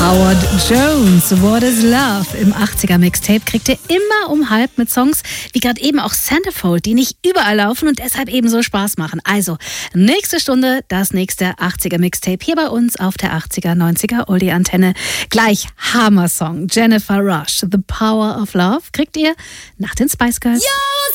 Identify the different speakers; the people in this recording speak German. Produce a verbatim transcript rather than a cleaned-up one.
Speaker 1: Howard Jones, What is Love? Im achtziger-Mixtape kriegt ihr immer um halb mit Songs, wie gerade eben auch Centerfold, die nicht überall laufen und deshalb eben so Spaß machen. Also, nächste Stunde, das nächste achtziger-Mixtape hier bei uns auf der achtziger-neunziger Oldie-Antenne. Gleich Hammer-Song, Jennifer Rush, The Power of Love, kriegt ihr nach den Spice Girls.
Speaker 2: Yo,